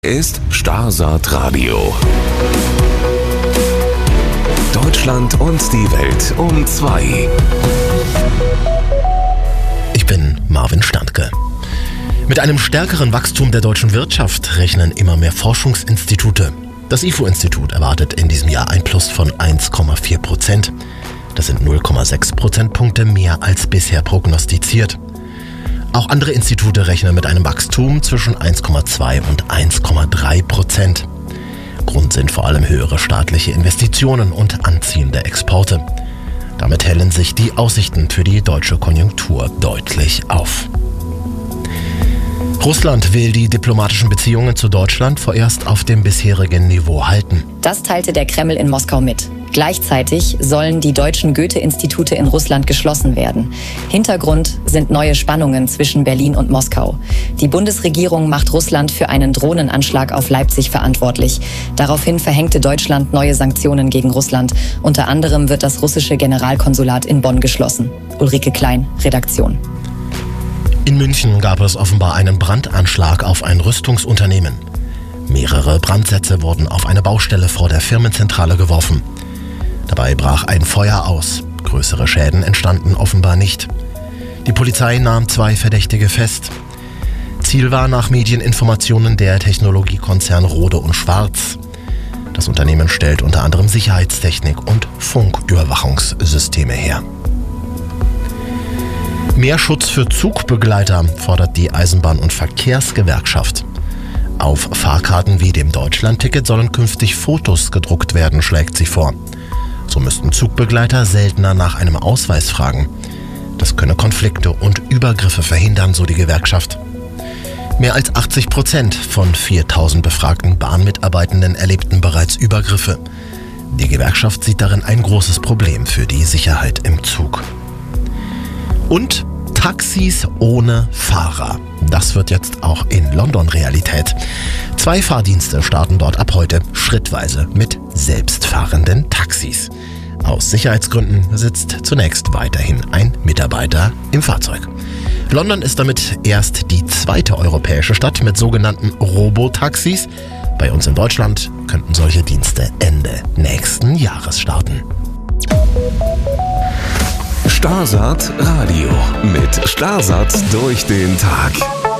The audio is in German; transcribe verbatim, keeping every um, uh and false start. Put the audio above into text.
Ist Starsaat Radio. Deutschland und die Welt um zwei. Ich bin Marvin Standke. Mit einem stärkeren Wachstum der deutschen Wirtschaft rechnen immer mehr Forschungsinstitute. Das I F O-Institut erwartet in diesem Jahr ein Plus von eins Komma vier Prozent. Das sind null Komma sechs Prozentpunkte mehr als bisher prognostiziert. Auch andere Institute rechnen mit einem Wachstum zwischen eins Komma zwei und eins Komma drei Prozent. Grund sind vor allem höhere staatliche Investitionen und anziehende Exporte. Damit hellen sich die Aussichten für die deutsche Konjunktur deutlich auf. Russland will die diplomatischen Beziehungen zu Deutschland vorerst auf dem bisherigen Niveau halten. Das teilte der Kreml in Moskau mit. Gleichzeitig sollen die deutschen Goethe-Institute in Russland geschlossen werden. Hintergrund sind neue Spannungen zwischen Berlin und Moskau. Die Bundesregierung macht Russland für einen Drohnenanschlag auf Leipzig verantwortlich. Daraufhin verhängte Deutschland neue Sanktionen gegen Russland. Unter anderem wird das russische Generalkonsulat in Bonn geschlossen. Ulrike Klein, Redaktion. In München gab es offenbar einen Brandanschlag auf ein Rüstungsunternehmen. Mehrere Brandsätze wurden auf eine Baustelle vor der Firmenzentrale geworfen. Dabei brach ein Feuer aus. Größere Schäden entstanden offenbar nicht. Die Polizei nahm zwei Verdächtige fest. Ziel war nach Medieninformationen der Technologiekonzern Rohde und Schwarz. Das Unternehmen stellt unter anderem Sicherheitstechnik und Funküberwachungssysteme her. Mehr Schutz für Zugbegleiter fordert die Eisenbahn- und Verkehrsgewerkschaft. Auf Fahrkarten wie dem Deutschlandticket sollen künftig Fotos gedruckt werden, schlägt sie vor. So müssten Zugbegleiter seltener nach einem Ausweis fragen. Das könne Konflikte und Übergriffe verhindern, so die Gewerkschaft. Mehr als achtzig Prozent von viertausend befragten Bahnmitarbeitenden erlebten bereits Übergriffe. Die Gewerkschaft sieht darin ein großes Problem für die Sicherheit im Zug. Und Taxis ohne Fahrer. Das wird jetzt auch in London Realität. Zwei Fahrdienste starten dort ab heute schrittweise mit selbstfahrenden Taxis. Aus Sicherheitsgründen sitzt zunächst weiterhin ein Mitarbeiter im Fahrzeug. London ist damit erst die zweite europäische Stadt mit sogenannten Robotaxis. Bei uns in Deutschland könnten solche Dienste Ende nächsten Jahres starten. Starsaat Radio mit Starsaat durch den Tag.